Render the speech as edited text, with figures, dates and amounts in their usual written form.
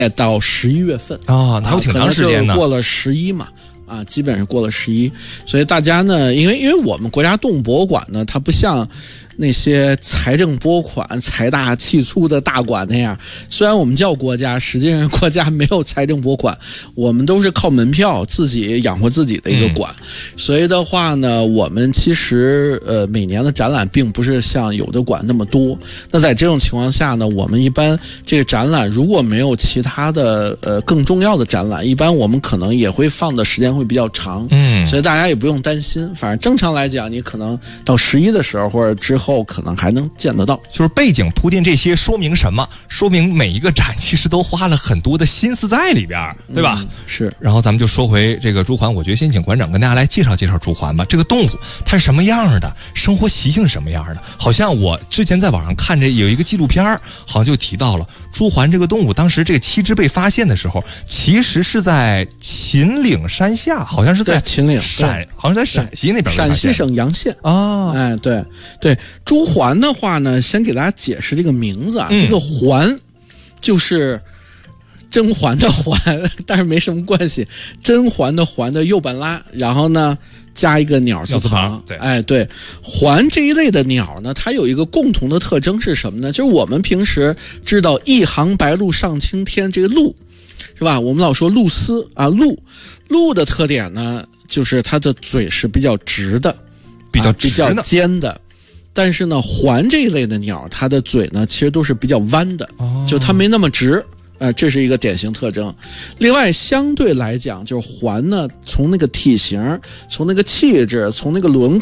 到11月份啊，还有挺长时间的， 过了11嘛。啊，基本上过了11，所以大家呢，因为我们国家动物博物馆呢，它不像那些财政拨款、财大气粗的大馆那样，虽然我们叫国家，实际上国家没有财政拨款，我们都是靠门票自己养活自己的一个馆。所以的话呢，我们其实每年的展览并不是像有的馆那么多。那在这种情况下呢，我们一般这个展览如果没有其他的更重要的展览，一般我们可能也会放的时间会比较长。所以大家也不用担心，反正正常来讲，你可能到11的时候或者之后可能还能见得到。 就是背景铺垫这些说明什么？说明每一个展其实都花了很多的心思在里边，对吧？ 是。 然后咱们就说回这个朱鹮，我觉得先请馆长跟大家来介绍介绍朱鹮吧。这个动物它是什么样的？生活习性是什么样的？好像我之前在网上看着有一个纪录片，好像就提到了朱鹮这个动物，当时这个7只被发现的时候，其实是在秦岭山下，好像是在秦岭好像在陕西那边， 陕西省洋县啊。 哎，对，朱鹮的话呢，先给大家解释这个名字啊，这个鹮就是甄嬛的嬛，但是没什么关系，甄嬛的嬛的右半拉，然后呢加一个鸟字旁。 对， 哎，对，鹮这一类的鸟呢，它有一个共同的特征是什么呢？就是我们平时知道一行白鹭上青天，这个鹭是吧？我们老说鹭丝啊，鹭的特点呢，就是它的嘴是比较直的，比较尖的。但是呢，鹮这一类的鸟，它的嘴呢，其实都是比较弯的，就它没那么直。这是一个典型特征。另外，相对来讲，就是鹮呢，从那个体型，从那个气质，从那个轮廓。